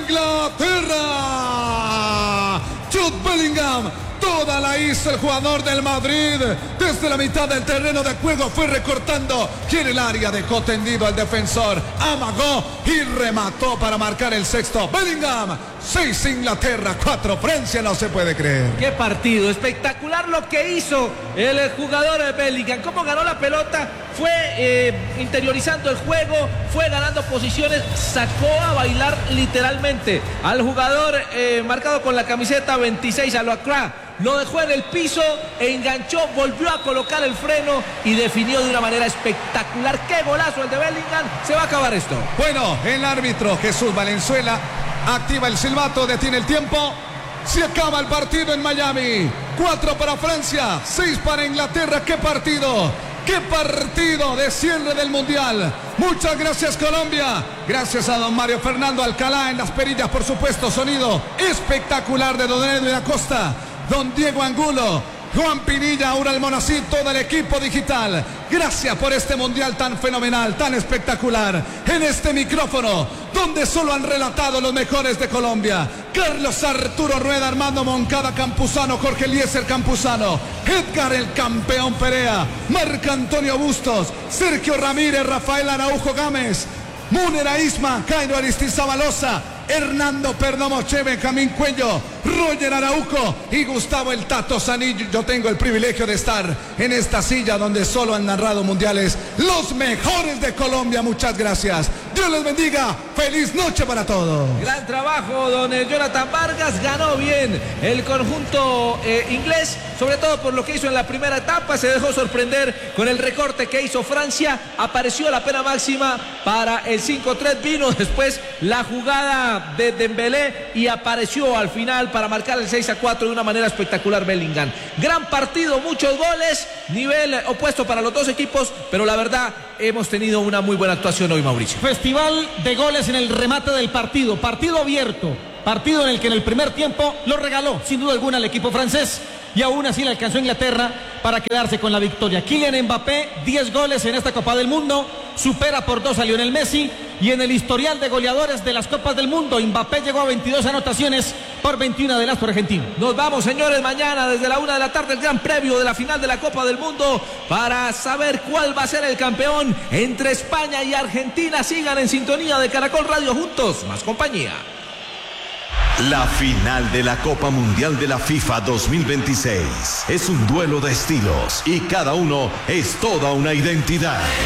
Inglaterra. Jude Bellingham. Toda la hizo el jugador del Madrid. Desde la mitad del terreno de juego fue recortando. Y en el área dejó tendido al defensor. Amagó y remató para marcar el sexto. Bellingham. 6 Inglaterra, 4 Francia. No se puede creer. Qué partido. Espectacular lo que hizo el jugador de Bellingham. Cómo ganó la pelota. Fue interiorizando el juego. Fue ganando posiciones. Sacó a bailar literalmente al jugador marcado con la camiseta 26, a Lacroix. Lo dejó en el piso, enganchó, volvió a colocar el freno y definió de una manera espectacular. ¡Qué golazo el de Bellingham! Se va a acabar esto. Bueno, el árbitro Jesús Valenzuela activa el silbato, detiene el tiempo. Se acaba el partido en Miami. 4 para Francia, 6 para Inglaterra. ¡Qué partido! ¡Qué partido de cierre del Mundial! Muchas gracias, Colombia. Gracias a don Mario Fernando Alcalá en las perillas, por supuesto. Sonido espectacular de don Edwin Acosta, don Diego Angulo, Juan Pinilla, Aura Almonacid, todo el equipo digital. Gracias por este Mundial tan fenomenal, tan espectacular. En este micrófono, donde solo han relatado los mejores de Colombia: Carlos Arturo Rueda, Armando Moncada Campuzano, Jorge Eliezer Campuzano, Edgar el Campeón Perea, Marco Antonio Bustos, Sergio Ramírez, Rafael Araujo Gámez, Múnera Isma, Cairo Aristizabalosa, Hernando Perdomo Cheve, Camín Cuello, Roger Araujo y Gustavo el Tato Zanillo. Yo tengo el privilegio de estar en esta silla donde solo han narrado mundiales los mejores de Colombia. Muchas gracias. Dios les bendiga. Feliz noche para todos. Gran trabajo, don Jonathan Vargas. Ganó bien el conjunto inglés, sobre todo por lo que hizo en la primera etapa. Se dejó sorprender con el recorte que hizo Francia. Apareció la pena máxima para el 5-3. Vino después la jugada de Dembélé y apareció al final para marcar el 6-4 de una manera espectacular Bellingham. Gran partido, muchos goles, nivel opuesto para los dos equipos, pero la verdad hemos tenido una muy buena actuación hoy, Mauricio. Festival de goles en el remate del partido, partido abierto, partido en el que en el primer tiempo lo regaló sin duda alguna el equipo francés y aún así le alcanzó Inglaterra para quedarse con la victoria. Kylian Mbappé, 10 goles en esta Copa del Mundo, supera por 2 a Lionel Messi, y en el historial de goleadores de las Copas del Mundo, Mbappé llegó a 22 anotaciones por 21 de las por argentino. Nos vamos, señores, mañana desde la 1 de la tarde el gran previo de la final de la Copa del Mundo para saber cuál va a ser el campeón entre España y Argentina. Sigan en sintonía de Caracol Radio, juntos, más compañía. La final de la Copa Mundial de la FIFA 2026 es un duelo de estilos y cada uno es toda una identidad.